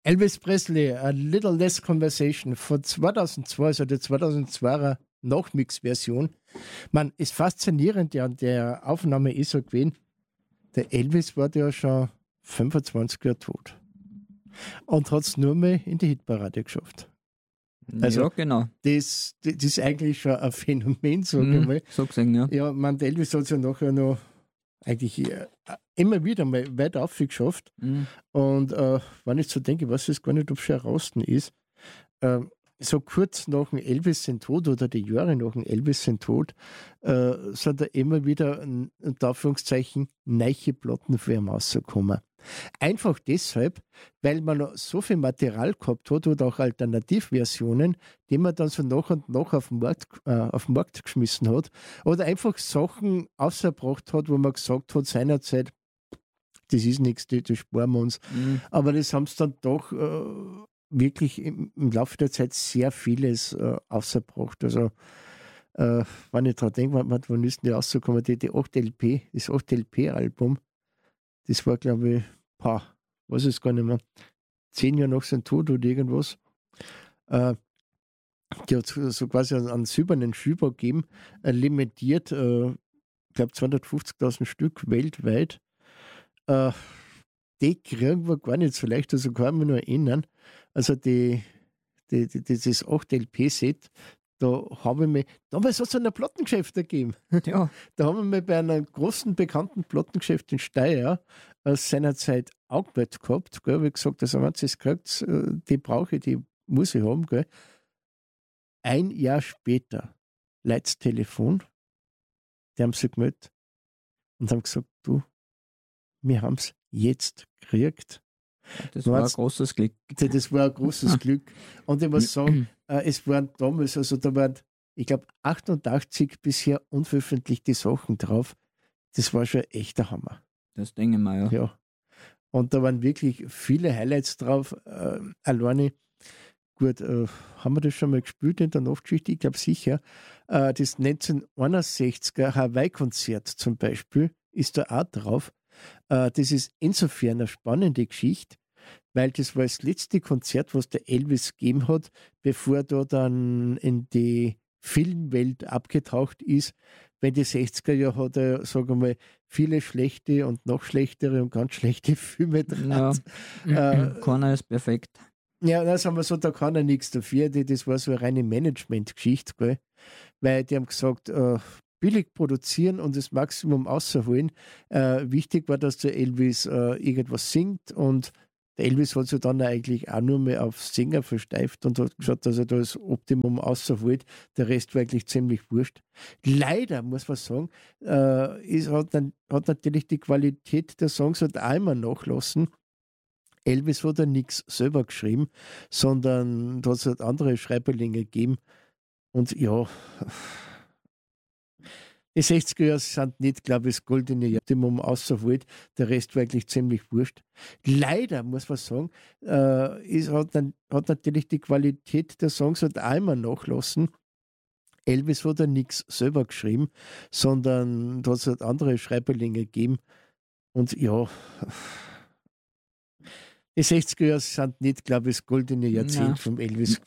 Elvis Presley, A Little Less Conversation von 2002, also der 2002er Nachmix-Version. Man, ist faszinierend ja an der Aufnahme ist so gewesen, der Elvis war ja schon 25 Jahre tot und hat es nur mal in die Hitparade geschafft. Also, ja, genau. Das ist eigentlich schon ein Phänomen, sage ich mal. So gesehen, ja. Ja, man, der Elvis hat es ja nachher noch eigentlich immer wieder mal weit aufgeschafft. Und wenn ich so denke, was ist gar nicht, ob es schon draußen ist, so kurz nach dem Elvis sein Tod oder die Jahre nach dem Elvis sein Tod, sind da immer wieder, unter Anführungszeichen, neue Platten für ihn rausgekommen. Einfach deshalb, weil man noch so viel Material gehabt hat oder auch Alternativversionen, die man dann so nach und nach auf den Markt geschmissen hat oder einfach Sachen ausgebracht hat, wo man gesagt hat seinerzeit, das ist nichts, das sparen wir uns. Aber das haben sie dann doch wirklich im Laufe der Zeit sehr vieles ausgebracht. Also wenn ich daran denke, wann ist denn die rausgekommen? Die 8 LP, das 8 LP-Album, das war, glaube ich, weiß es gar nicht mehr, 10 Jahre nach seinem Tod oder irgendwas. Die hat so quasi einen silbernen Schüber gegeben, limitiert, ich glaube 250.000 Stück weltweit. Die kriegen wir gar nicht so leicht, also kann ich mich nur erinnern. Also das 8 LP-Set, da habe ich mich, damals hat es ein Plattengeschäft gegeben. Ja. Da haben wir mich bei einem großen, bekannten Plattengeschäft in Steyr aus seiner Zeit Augbett gehabt. Gell, habe ich gesagt, also wenn ihr das kriegt, die brauche ich, die muss ich haben. Gell. Ein Jahr später leitet das Telefon, die haben sich gemeldet und haben gesagt, du, wir haben es jetzt gekriegt. Das war ein großes Glück. Das war ein großes Glück. Und ich muss sagen, es waren damals, also da waren, ich glaube, 88 bisher unveröffentlichte Sachen drauf. Das war schon echt der Hammer. Das denke ich mal, ja. Ja. Und da waren wirklich viele Highlights drauf. Alleine, gut, haben wir das schon mal gespielt in der Nachtgeschichte? Ich glaube sicher. Das 1961er Hawaii-Konzert zum Beispiel ist da auch drauf. Das ist insofern eine spannende Geschichte, weil das war das letzte Konzert, was der Elvis gegeben hat, bevor er da dann in die Filmwelt abgetaucht ist. Weil die 60er Jahre hat er, sagen wir mal, viele schlechte und noch schlechtere und ganz schlechte Filme dran. Ja. Keiner ist perfekt. Ja, das haben wir so, da kann er nichts dafür. Das war so eine reine Management-Geschichte, gell? Weil die haben gesagt, billig produzieren und das Maximum rausholen. Wichtig war, dass der Elvis irgendwas singt und der Elvis hat sich dann eigentlich auch nur mehr auf Sänger versteift und hat gesagt, dass er da das Optimum rausholt. Der Rest war eigentlich ziemlich wurscht. Leider, muss man sagen, hat natürlich die Qualität der Songs halt auch immer nachlassen. Elvis hat ja nichts selber geschrieben, sondern da hat es halt andere Schreiberlinge gegeben. Und ja, die 60er Jahre sind nicht, glaube ich, das goldene Optimum außerholt. Der Rest war eigentlich ziemlich wurscht. Leider, muss man sagen, hat natürlich die Qualität der Songs halt auch immer nachlassen. Elvis hat ja nichts selber geschrieben, sondern da hat es halt andere Schreiberlinge gegeben. Und ja, die 60er Jahre sind nicht, glaube ich, das goldene Jahrzehnt vom Elvis